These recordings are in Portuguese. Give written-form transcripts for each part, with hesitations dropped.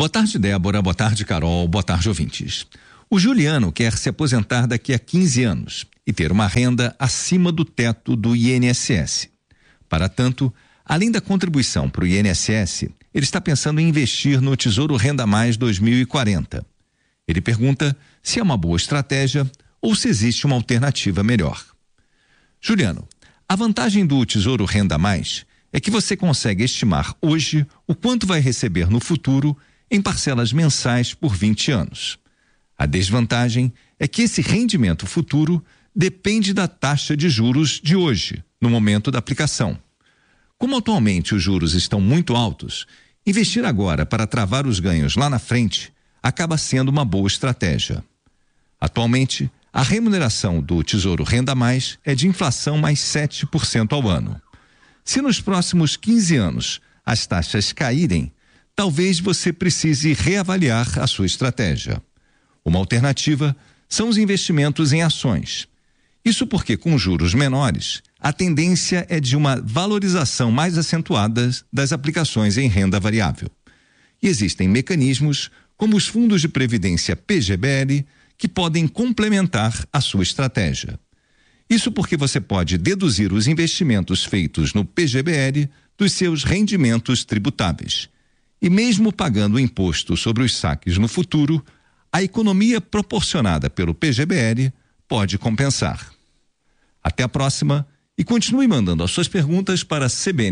Boa tarde, Débora. Boa tarde, Carol. Boa tarde, ouvintes. O Juliano quer se aposentar daqui a 15 anos e ter uma renda acima do teto do INSS. Para tanto, além da contribuição para o INSS, ele está pensando em investir no Tesouro Renda Mais 2040. Ele pergunta se é uma boa estratégia ou se existe uma alternativa melhor. Juliano, a vantagem do Tesouro Renda Mais é que você consegue estimar hoje o quanto vai receber no futuro em parcelas mensais por 20 anos. A desvantagem é que esse rendimento futuro depende da taxa de juros de hoje, no momento da aplicação. Como atualmente os juros estão muito altos, investir agora para travar os ganhos lá na frente acaba sendo uma boa estratégia. Atualmente, a remuneração do Tesouro Renda Mais é de inflação mais 7% ao ano. Se nos próximos 15 anos as taxas caírem, talvez você precise reavaliar a sua estratégia. Uma alternativa são os investimentos em ações. Isso porque, com juros menores, a tendência é de uma valorização mais acentuada das aplicações em renda variável. E existem mecanismos, como os fundos de previdência PGBL, que podem complementar a sua estratégia. Isso porque você pode deduzir os investimentos feitos no PGBL dos seus rendimentos tributáveis. E mesmo pagando o imposto sobre os saques no futuro, a economia proporcionada pelo PGBL pode compensar. Até a próxima e continue mandando as suas perguntas para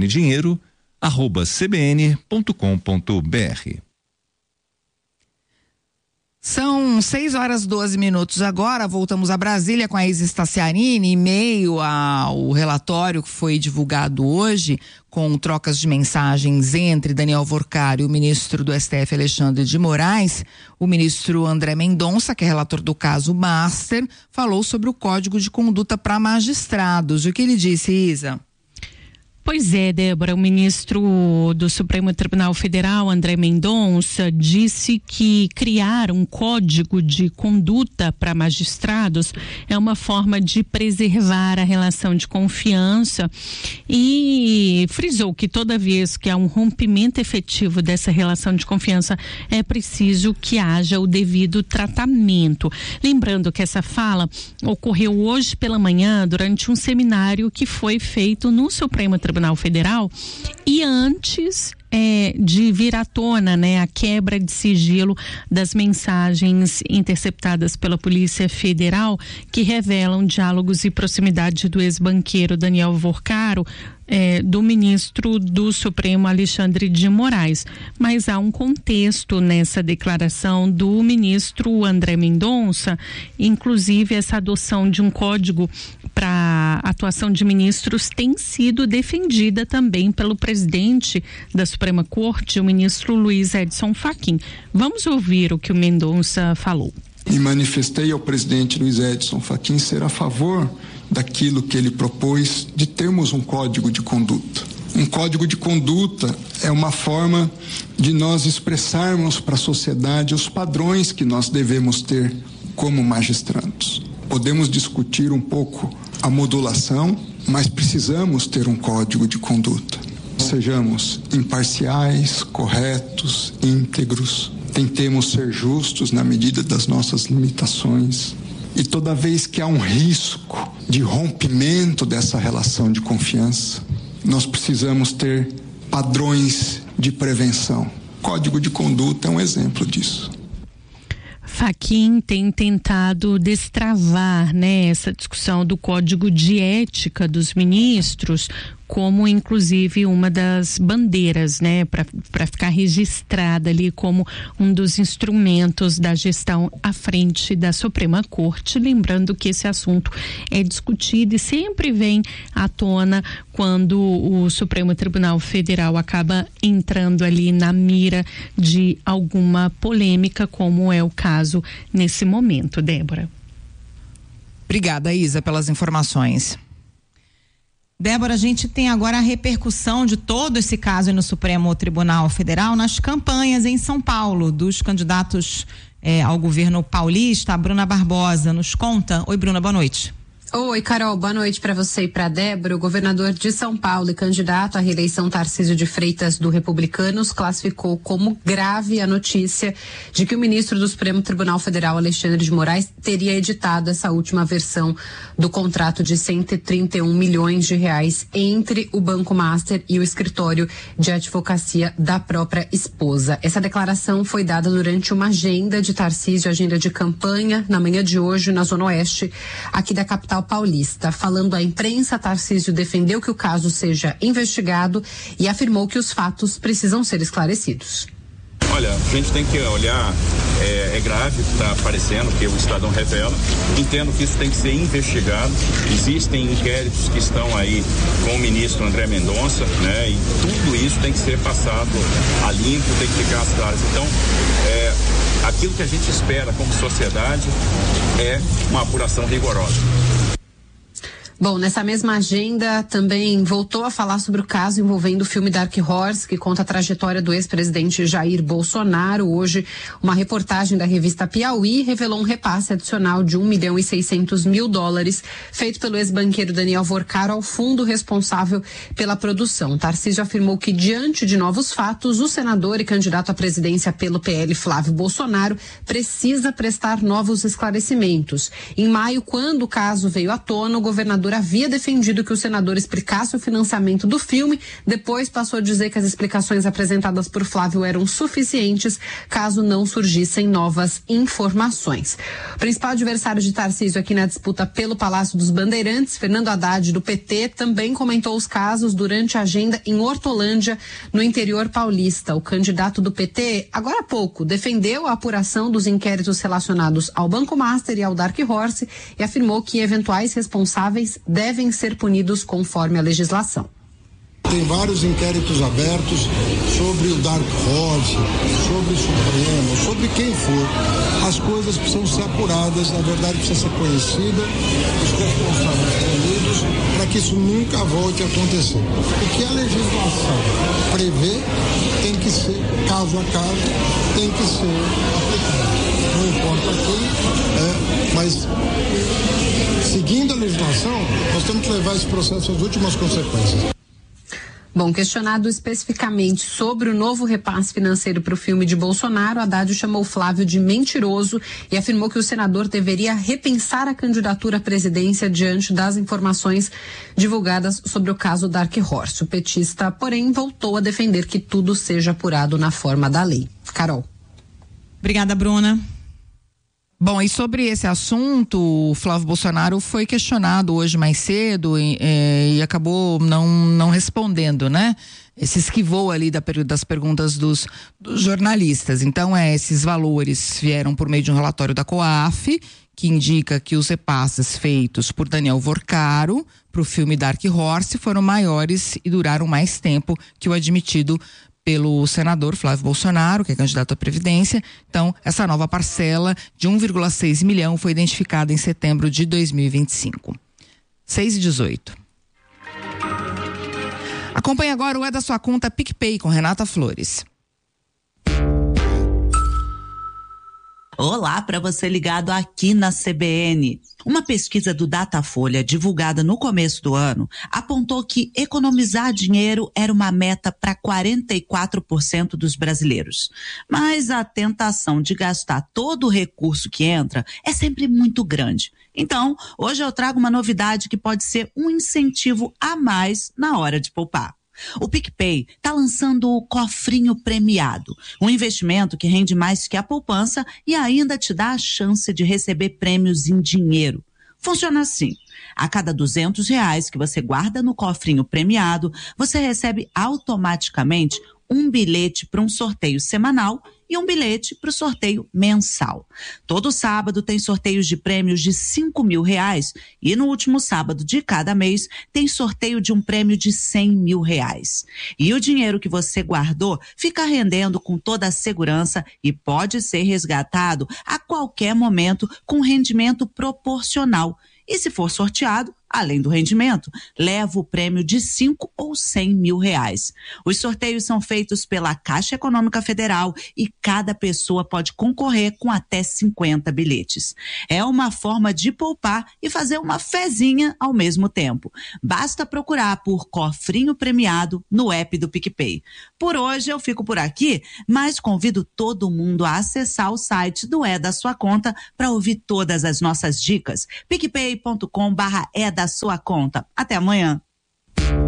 cbndinheiro@cbn.com.br. São 6h12 agora, voltamos a Brasília com a Isis Tassiarini, em meio ao relatório que foi divulgado hoje, com trocas de mensagens entre Daniel Workar e o ministro do STF, Alexandre de Moraes. O ministro André Mendonça, que é relator do caso Master, falou sobre o Código de Conduta para magistrados. O que ele disse, Isa? Pois é, Débora, o ministro do Supremo Tribunal Federal, André Mendonça, disse que criar um código de conduta para magistrados é uma forma de preservar a relação de confiança e frisou que toda vez que há um rompimento efetivo dessa relação de confiança é preciso que haja o devido tratamento. Lembrando que essa fala ocorreu hoje pela manhã durante um seminário que foi feito no Supremo Tribunal Federal e antes de vir à tona, a quebra de sigilo das mensagens interceptadas pela Polícia Federal que revelam diálogos e proximidade do ex-banqueiro Daniel Workar, do ministro do Supremo Alexandre de Moraes. Mas há um contexto nessa declaração do ministro André Mendonça, inclusive essa adoção de um código para atuação de ministros tem sido defendida também pelo presidente da Suprema Corte, o ministro Luiz Edson Fachin. Vamos ouvir o que o Mendonça falou. E manifestei ao presidente Luiz Edson Fachin ser a favor daquilo que ele propôs de termos um código de conduta. Um código de conduta é uma forma de nós expressarmos para a sociedade os padrões que nós devemos ter como magistrados. Podemos discutir um pouco a modulação, mas precisamos ter um código de conduta. Sejamos imparciais, corretos, íntegros, tentemos ser justos na medida das nossas limitações. E toda vez que há um risco de rompimento dessa relação de confiança, nós precisamos ter padrões de prevenção. Código de conduta é um exemplo disso. Fachin tem tentado destravar, essa discussão do Código de Ética dos Ministros como inclusive uma das bandeiras, para ficar registrada ali como um dos instrumentos da gestão à frente da Suprema Corte, lembrando que esse assunto é discutido e sempre vem à tona quando o Supremo Tribunal Federal acaba entrando ali na mira de alguma polêmica, como é o caso nesse momento, Débora. Obrigada, Isa, pelas informações. Débora, a gente tem agora a repercussão de todo esse caso no Supremo Tribunal Federal nas campanhas em São Paulo dos candidatos ao governo paulista. A Bruna Barbosa nos conta. Oi, Bruna, boa noite. Oi, Carol, boa noite para você e para Débora. O governador de São Paulo e candidato à reeleição Tarcísio de Freitas do Republicanos classificou como grave a notícia de que o ministro do Supremo Tribunal Federal, Alexandre de Moraes, teria editado essa última versão do contrato de 131 milhões de reais entre o Banco Master e o escritório de advocacia da própria esposa. Essa declaração foi dada durante uma agenda de Tarcísio, agenda de campanha, na manhã de hoje, na Zona Oeste, aqui da capital paulista. Falando à imprensa, Tarcísio defendeu que o caso seja investigado e afirmou que os fatos precisam ser esclarecidos. Olha, a gente tem que olhar, é grave o que está aparecendo, que o Estadão revela. Entendo que isso tem que ser investigado. Existem inquéritos que estão aí com o ministro André Mendonça, né? E tudo isso tem que ser passado a limpo, tem que ficar às claras. Então, aquilo que a gente espera como sociedade é uma apuração rigorosa. Bom, nessa mesma agenda também voltou a falar sobre o caso envolvendo o filme Dark Horse, que conta a trajetória do ex-presidente Jair Bolsonaro. Hoje, uma reportagem da revista Piauí revelou um repasse adicional de $1.600.000 feito pelo ex-banqueiro Daniel Vorcaro ao fundo responsável pela produção. Tarcísio afirmou que, diante de novos fatos, o senador e candidato à presidência pelo PL, Flávio Bolsonaro, precisa prestar novos esclarecimentos. Em maio, quando o caso veio à tona, o governador havia defendido que o senador explicasse o financiamento do filme, depois passou a dizer que as explicações apresentadas por Flávio eram suficientes caso não surgissem novas informações. O principal adversário de Tarcísio aqui na disputa pelo Palácio dos Bandeirantes, Fernando Haddad, do PT, também comentou os casos durante a agenda em Hortolândia, no interior paulista. O candidato do PT, agora há pouco, defendeu a apuração dos inquéritos relacionados ao Banco Master e ao Dark Horse e afirmou que eventuais responsáveis devem ser punidos conforme a legislação. Tem vários inquéritos abertos sobre o Dark Horse, sobre o Supremo, sobre quem for. As coisas precisam ser apuradas, a verdade precisa ser conhecida, os responsáveis punidos, para que isso nunca volte a acontecer. O que a legislação prevê tem que ser caso a caso, tem que ser aplicado. Não importa quem, mas seguindo a legislação, nós temos que levar esse processo às últimas consequências. Bom, questionado especificamente sobre o novo repasse financeiro para o filme de Bolsonaro, Haddad chamou Flávio de mentiroso e afirmou que o senador deveria repensar a candidatura à presidência diante das informações divulgadas sobre o caso Dark Horse. O petista, porém, voltou a defender que tudo seja apurado na forma da lei. Carol. Obrigada, Bruna. Bom, e sobre esse assunto, o Flávio Bolsonaro foi questionado hoje mais cedo e acabou não respondendo, né? Se esquivou ali das perguntas dos jornalistas. Então, esses valores vieram por meio de um relatório da COAF, que indica que os repasses feitos por Daniel Vorcaro para o filme Dark Horse foram maiores e duraram mais tempo que o admitido pelo senador Flávio Bolsonaro, que é candidato à Previdência. Então, essa nova parcela de 1,6 milhão foi identificada em setembro de 2025. 6h18. Acompanhe agora o É da Sua Conta PicPay com Renata Flores. Olá, para você ligado aqui na CBN. Uma pesquisa do Datafolha, divulgada no começo do ano, apontou que economizar dinheiro era uma meta para 44% dos brasileiros. Mas a tentação de gastar todo o recurso que entra é sempre muito grande. Então, hoje eu trago uma novidade que pode ser um incentivo a mais na hora de poupar. O PicPay está lançando o Cofrinho Premiado, um investimento que rende mais que a poupança e ainda te dá a chance de receber prêmios em dinheiro. Funciona assim: a cada R$200 que você guarda no Cofrinho Premiado, você recebe automaticamente um bilhete para um sorteio semanal e um bilhete para o sorteio mensal. Todo sábado tem sorteios de prêmios de R$5.000 e no último sábado de cada mês tem sorteio de um prêmio de R$100.000. E o dinheiro que você guardou fica rendendo com toda a segurança e pode ser resgatado a qualquer momento com rendimento proporcional. E se for sorteado, Além do rendimento, leva o prêmio de 5 ou 100 mil reais. Os sorteios são feitos pela Caixa Econômica Federal e cada pessoa pode concorrer com até 50 bilhetes. É uma forma de poupar e fazer uma fezinha ao mesmo tempo. Basta procurar por Cofrinho Premiado no app do PicPay. Por hoje eu fico por aqui, mas convido todo mundo a acessar o site do É da Sua Conta para ouvir todas as nossas dicas. picpay.com/é da sua conta. Até amanhã.